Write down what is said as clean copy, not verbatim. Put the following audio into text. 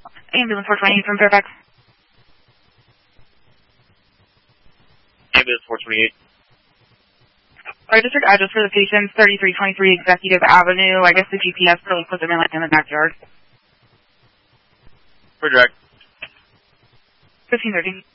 Ambulance 428 from Fairfax. Ambulance 428. Our district address for the patient's 3323 Executive Avenue. I guess the GPS still puts them in the backyard. For direct. 1530.